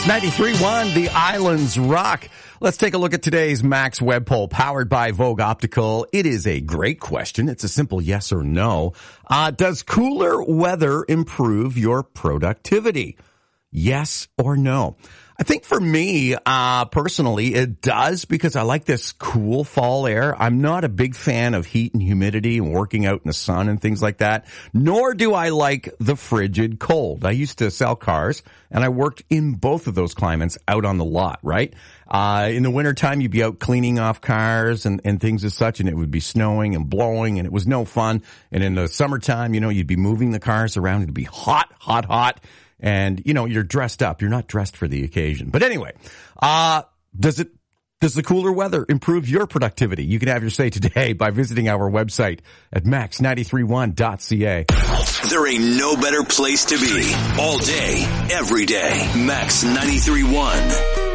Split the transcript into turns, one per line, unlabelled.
Max 93.1, the islands rock. Let's take a look at today's Max web poll powered by Vogue Optical. It is a great question. It's a simple yes or no. Does cooler weather improve your productivity? Yes or no? I think for me, personally, it does because I like this cool fall air. I'm not a big fan of heat and humidity and working out in the sun and things like that, nor do I like the frigid cold. I used to sell cars and I worked in both of those climates out on the lot, right? In the wintertime, you'd be out cleaning off cars and things as such, and it would be snowing and blowing and it was no fun. And in the summertime, you'd be moving the cars around. It'd be hot, hot, hot. And, you're dressed up. You're not dressed for the occasion. But anyway, does the cooler weather improve your productivity? You can have your say today by visiting our website at max931.ca.
There ain't no better place to be. All day, every day. Max 93.1.